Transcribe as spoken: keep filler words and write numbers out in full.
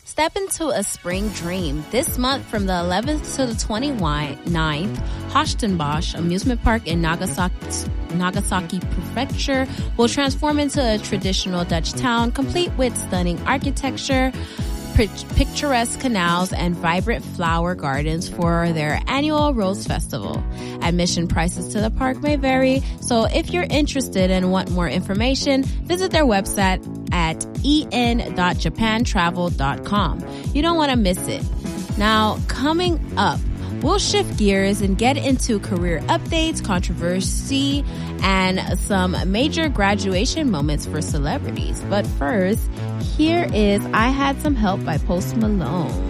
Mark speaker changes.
Speaker 1: Step into a spring dream. This month from the eleventh to the twenty-ninth, Hochtenbosch Amusement Park in Nagasaki, Nagasaki Prefecture will transform into a traditional Dutch town complete with stunning architecture, picturesque canals, and vibrant flower gardens for their annual Rose Festival. Admission prices to the park may vary, so if you're interested and want more information, visit their website at e n dot japan travel dot com. You don't want to miss it. Now, coming up, we'll shift gears and get into career updates, controversy, and some major graduation moments for celebrities. But first, here is I Had Some Help by Post Malone.